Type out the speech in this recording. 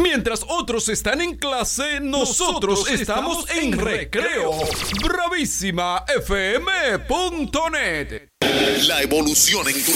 Mientras otros están en clase, nosotros estamos en recreo. bravísimafm.net. La evolución en tu